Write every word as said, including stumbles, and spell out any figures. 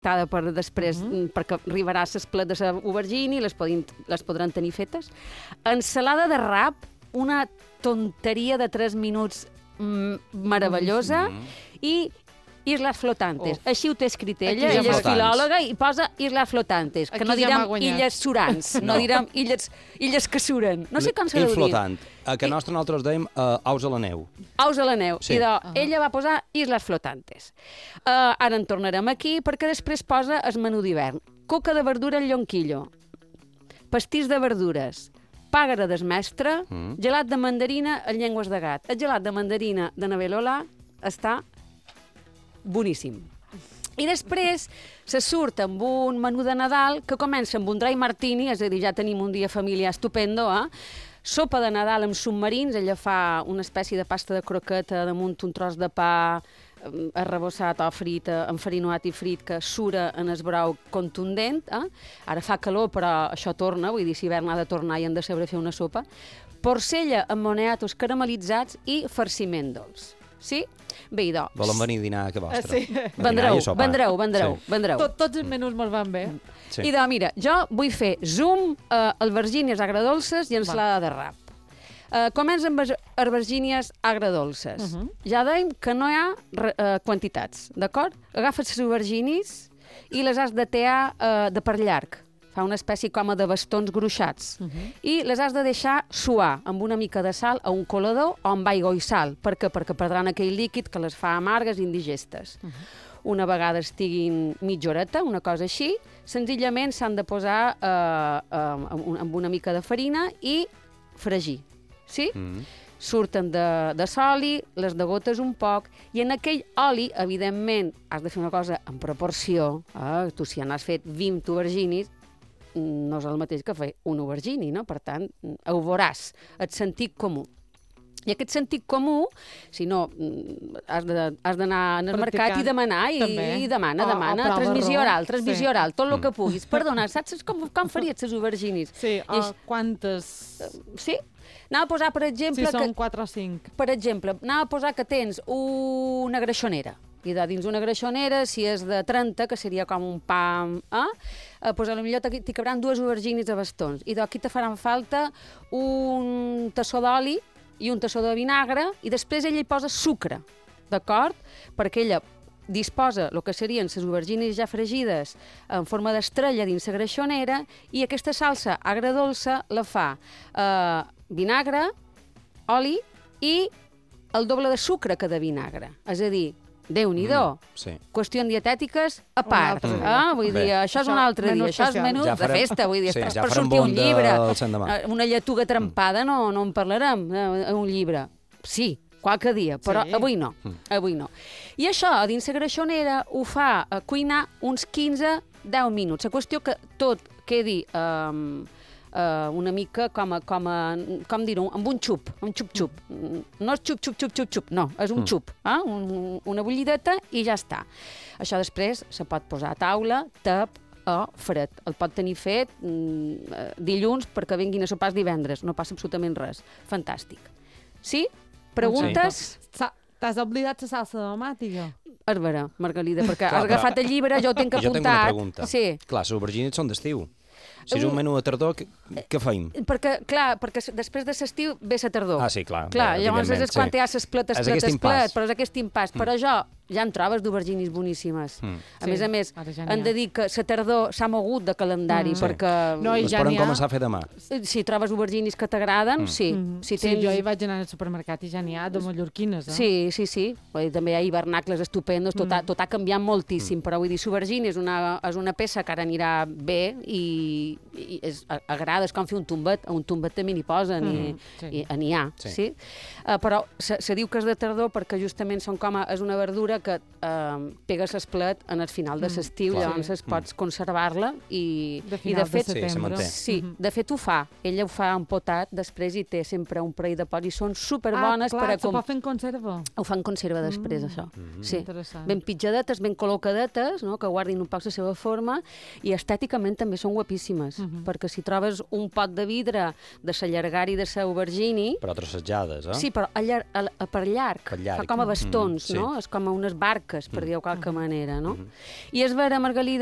per després, uh -huh. perquè arribarà l'esplet de l'aubergine i les, podin, les podran tenir fetes. Ensalada de rap, una tonteria de tres minuts meravellosa, mm. i Islas Flotantes. Uf. Així ho té escrit ella, Aquí ella ja és filòloga i posa Islas Flotantes, que Aquí no direm ja illes surants, no, no direm illes, illes que suren. No sé com se Il deu dir. flotant. A que nostre nosaltres dèiem uh, aus a la neu. Aus a la neu. Sí. I de, uh -huh. ella va posar Islas Flotantes. Uh, ara en tornarem aquí, perquè després posa el menú d'hivern. Coca de verdura al llonquillo, pastís de verdures, pàgara d'esmestre, mm. gelat de mandarina en llengües de gat. El gelat de mandarina de Navelola està boníssim. I després se surt amb un menú de Nadal que comença amb un dry martini, és a dir, ja tenim un dia familiar estupendo, eh? Sopa de Nadal amb submarins, ella fa una espècie de pasta de croqueta damunt un tros de pa arrebossat o frit, enfarinat i frit, que sura en el brou contundent. Eh? Ara fa calor, però això torna, vull dir, si hivern ha de tornar i han de saber fer una sopa. Porcella amb moniatos caramelitzats i farciment dolç. Sí? Bé, idò. Volen venir a dinar a casa vostra. Sí. Vendreu, vendreu, vendreu, sí. vendreu. Tot, tots els menús me'ls van bé. Sí. Idò, mira, jo vull fer zoom, eh, albergínies agradolces i ensalada de rap. Uh, comença amb albergínies agradolces. Uh -huh. Ja dèiem que no hi ha uh, quantitats, d'acord? Agafes les albergínies i les has de tear uh, de per llarg. Fa una espècie com de bastons gruixats. Uh -huh. I les has de deixar suar amb una mica de sal a un colador o amb aigua i sal. Per què? Perquè perdran aquell líquid que les fa amargues i indigestes. Uh -huh. Una vegada estiguin mitja horeta, una cosa així, senzillament s'han de posar uh, uh, amb una mica de farina i fregir. Sí? Mm. Surten de, de soli, les degotes un poc, i en aquell oli, evidentment, has de fer una cosa en proporció. Eh? Tu, si n'has fet vint auberginis, no és el mateix que fer un aubergini, no? Per tant, ho veuràs, el sentit comú. I aquest sentit comú, si no, has de, has d'anar al mercat i demanar, i, i demana, demana, transmissió oral, transmissió oral, tot el que puguis. Perdona, saps com, com faries les auberginis? Sí, uh, quantes... Sí? Anava a posar, per exemple... Si són que, quatre o cinc. Per exemple, anava a posar que tens una greixonera, i de dins una greixonera, si és de trenta, que seria com un pa, eh? Pues potser t'hi cabran dues auberginis a bastons, i d'aquí te faran falta un tassó d'oli i un tassó de vinagre, i després ella hi posa sucre, d'acord? Perquè ella disposa el que serien les aubergines ja fregides en forma d'estrella dins la greixonera, i aquesta salsa agradolça la fa eh, vinagre, oli i el doble de sucre que de vinagre. És a dir, Déu-n'hi-do. Mm, sí. Qüestions dietètiques a part. Mm. Ah, vull dir, això és un altre dia. Això és menú ja farem, de festa. Vull dir, sí, ja per sortir un llibre. Una lletuga trempada, no, no en parlarem, un llibre. Sí, qualque dia, però sí. avui no. Avui no. I això, dins la greixonera, ho fa a cuinar uns quinze a deu minuts. La qüestió que tot quedi... Um, Uh, una mica com a, com a, com dir-ho, amb un xup, un xup-xup. No és xup-xup-xup-xup-xup, no, és un mm. xup, eh? un, una bullideta i ja està. Això després se pot posar a taula, tap o fred. El pot tenir fet mm, dilluns perquè vinguin a sopars divendres, no passa absolutament res. Fantàstic. Sí? Preguntes? Sí. T'has oblidat la salsa de tomàtica? És vera, Margalida, perquè Clar, has agafat el llibre, jo tinc apuntat. Jo tinc una pregunta. Sí. Clar, les aubergines són d'estiu. Si és un menú de tardor, què, què feim? Perquè, clar, perquè després de l'estiu ve la tardor. Ah, sí, clar. Clar, llavors és quan sí. hi ha l'esplet, esplet, esplet, però és aquest impàs. Mm. Però jo ja en trobes d'auberginis boníssimes. Mm. A sí, més a més, hem de dir que la tardor s'ha mogut de calendari, mm. perquè... No, i ja poden començar a fer demà. Si trobes auberginis que t'agraden, mm. sí. Mm. Si tens... Sí, jo hi vaig anar al supermercat i ja n'hi ha de mallorquines, eh? Sí, sí, sí. També hi ha hivernacles estupendos, tot, mm. ha, tot ha canviat moltíssim, mm. però vull dir, l'aubergine és, una, és una peça que ara anirà bé i, i és, agrada, és com fer un tombet, un tombet també n'hi posen mm. i, sí. i n'hi ha, sí? sí? Uh, però se, se diu que és de tardor perquè justament són com a, és una verdura que eh, pegues l'esplet en el final de l'estiu, mm, llavors sí. pots conservar-la i de, i de fet, de sí, sí, mm-hmm. de fet ho fa. Ella ho fa empotat, després hi té sempre un parell de pots i són superbones. Ah, clar, per a com... se pot fer en conserva? Ho fan conserva després, mm. això. Mm-hmm. Sí. Ben pitjadetes, ben col·locadetes, no? Que guardin un poc la seva forma i estèticament també són guapíssimes. Mm-hmm. -huh. perquè si trobes un pot de vidre de sa llargària de sa aubergini... Però trossejades, eh? Sí, però a llar a, a, per llarg. Per llarg. Fa com a bastons, mm -hmm. no? Sí. És com a unes barques, per dir-ho de qualque manera, no? Mm -hmm. I és vera, Margalida,